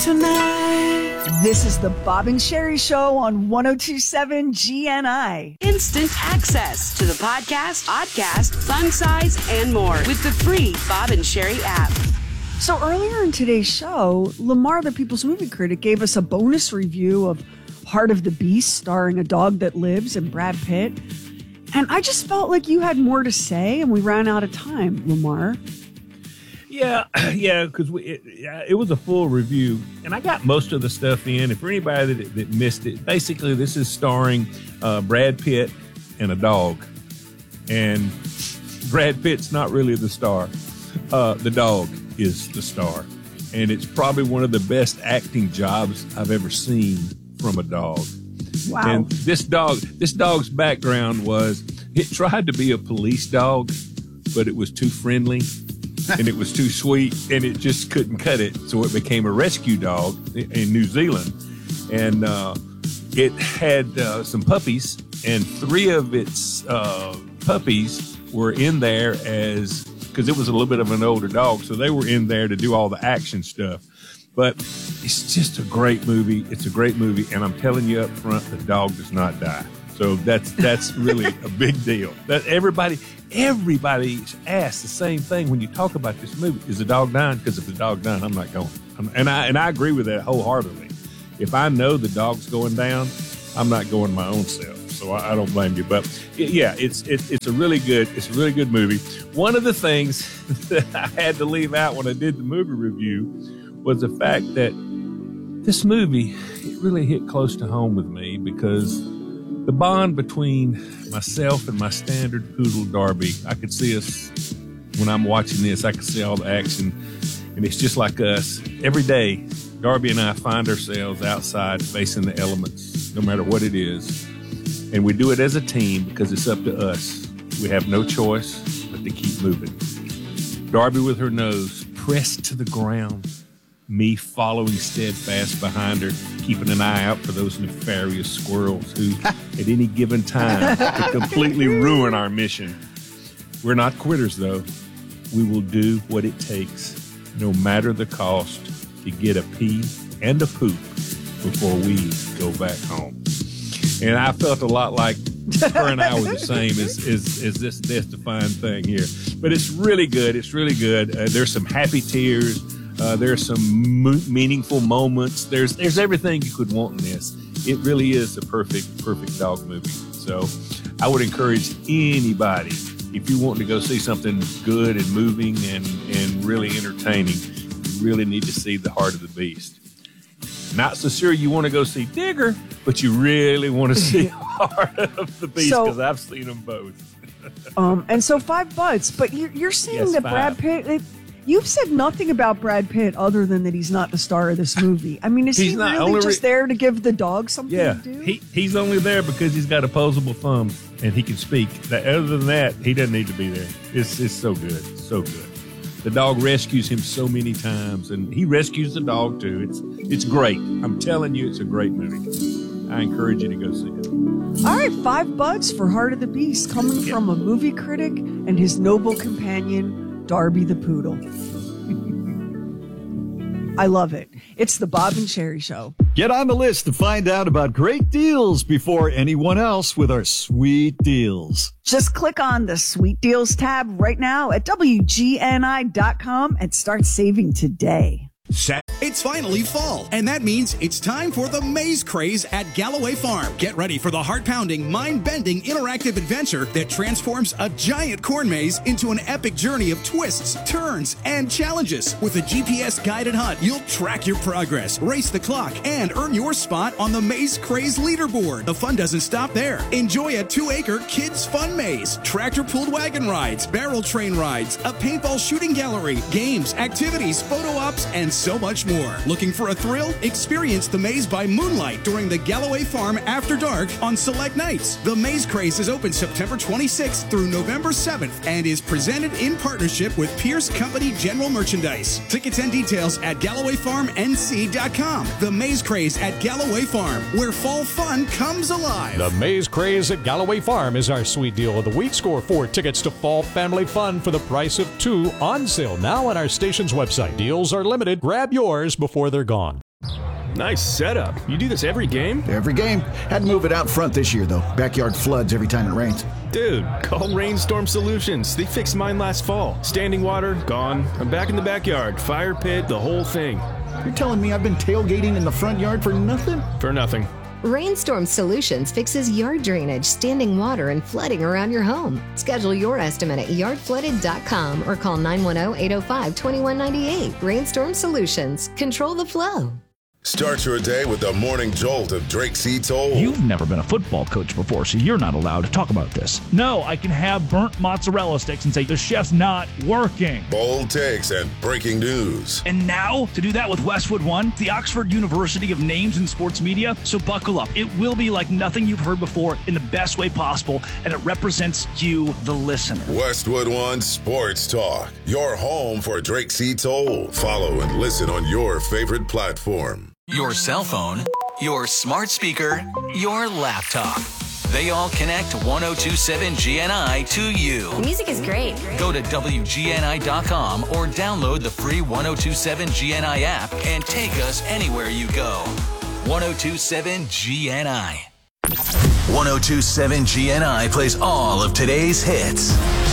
tonight. This is the Bob and Sherry Show on 102.7 GNI. Instant access to the podcast, oddcast, fun size, and more with the free Bob and Sherry app. So earlier in today's show, Lamar, the People's Movie Critic, gave us a bonus review of Heart of the Beast, starring A Dog That Lives and Brad Pitt. And I just felt like you had more to say, and we ran out of time, Lamar. Yeah, because it was a full review, and I got most of the stuff in. And for anybody that missed it, basically this is starring Brad Pitt and a dog. And Brad Pitt's not really the star. The dog is the star. And it's probably one of the best acting jobs I've ever seen from a dog. Wow. And this dog's background was it tried to be a police dog, but it was too friendly. And it was too sweet, and it just couldn't cut it. So it became a rescue dog in New Zealand. And it had some puppies, and 3 of its puppies were in there because it was a little bit of an older dog. So they were in there to do all the action stuff. But it's just a great movie. It's a great movie. And I'm telling you up front, the dog does not die. So that's really a big deal. That everybody's asked the same thing when you talk about this movie. Is the dog dying? Because if the dog dying, I'm not going. And I agree with that wholeheartedly. If I know the dog's going down, I'm not going my own self. So I don't blame you. But yeah, it's a really good movie. One of the things that I had to leave out when I did the movie review was the fact that this movie, it really hit close to home with me because the bond between myself and my standard poodle, Darby, I could see us, when I'm watching this, I could see all the action, and it's just like us. Every day, Darby and I find ourselves outside facing the elements, no matter what it is, and we do it as a team because it's up to us. We have no choice but to keep moving. Darby with her nose pressed to the ground, me following steadfast behind her, keeping an eye out for those nefarious squirrels who, at any given time, could completely ruin our mission. We're not quitters, though. We will do what it takes, no matter the cost, to get a pee and a poop before we go back home. And I felt a lot like her and I were the same as this death-defying thing here. But it's really good. It's really good. There's some happy tears. There's some meaningful moments. There's everything you could want in this. It really is a perfect dog movie. So I would encourage anybody, if you want to go see something good and moving and really entertaining, you really need to see The Heart of the Beast. Not so sure you want to go see Digger, but you really want to see Heart of the Beast because I've seen them both. And so $5, but you're saying Yes, that 5. Brad Pitt... You've said nothing about Brad Pitt other than that he's not the star of this movie. I mean, is he really just there to give the dog something to do? He's only there because he's got opposable thumbs and he can speak. Other than that, he doesn't need to be there. It's so good. So good. The dog rescues him so many times, and he rescues the dog, too. It's great. I'm telling you, it's a great movie. I encourage you to go see it. All right, $5 for Heart of the Beast, coming from a movie critic and his noble companion, Darby the Poodle. I love it. It's the Bob and Sherry Show. Get on the list to find out about great deals before anyone else with our sweet deals. Just click on the Sweet Deals tab right now at WGNI.com and start saving today. It's finally fall, and that means it's time for the Maze Craze at Galloway Farm. Get ready for the heart-pounding, mind-bending, interactive adventure that transforms a giant corn maze into an epic journey of twists, turns, and challenges. With a GPS-guided hunt, you'll track your progress, race the clock, and earn your spot on the Maze Craze leaderboard. The fun doesn't stop there. Enjoy a 2-acre kids' fun maze, tractor-pulled wagon rides, barrel train rides, a paintball shooting gallery, games, activities, photo ops, and so much more. Looking for a thrill? Experience the maze by moonlight during the Galloway Farm After Dark on select nights. The Maze Craze is open September 26th through November 7th and is presented in partnership with Pierce Company General Merchandise. Tickets and details at GallowayFarmNC.com. The Maze Craze at Galloway Farm, where fall fun comes alive. The Maze Craze at Galloway Farm is our sweet deal of the week. Score 4 tickets to fall family fun for the price of 2 on sale now on our station's website. Deals are limited. Grab yours before they're gone. Nice setup. You do this every game? Every game. Had to move it out front this year, though. Backyard floods every time it rains. Dude, call Rainstorm Solutions. They fixed mine last fall. Standing water, gone. I'm back in the backyard. Fire pit, the whole thing. You're telling me I've been tailgating in the front yard for nothing? For nothing. Rainstorm Solutions fixes yard drainage, standing water, and flooding around your home. Schedule your estimate at yardflooded.com or call 910-805-2198. Rainstorm Solutions. Control the flow. Start your day with the morning jolt of Drake C. Toll. You've never been a football coach before, so you're not allowed to talk about this. No, I can have burnt mozzarella sticks and say the chef's not working. Bold takes and breaking news. And now, to do that with Westwood One, the Oxford University of Names in Sports Media. So buckle up. It will be like nothing you've heard before in the best way possible, and it represents you, the listener. Westwood One Sports Talk. Your home for Drake C. Toll. Follow and listen on your favorite platform. Your cell phone, your smart speaker, your laptop. They all connect 1027 GNI to you. The music is great. Go to WGNI.com or download the free 1027 GNI app and take us anywhere you go. 1027 GNI. 1027 GNI plays all of today's hits.